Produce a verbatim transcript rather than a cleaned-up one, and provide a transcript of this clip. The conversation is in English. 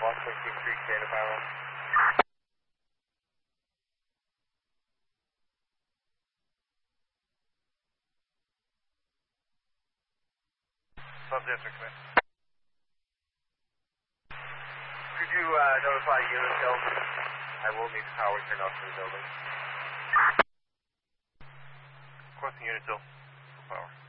one sixteen three K to power. Sub-district, man. Could you uh, notify Unicel? I will need power turned off to the building. Requesting Unicel. Power.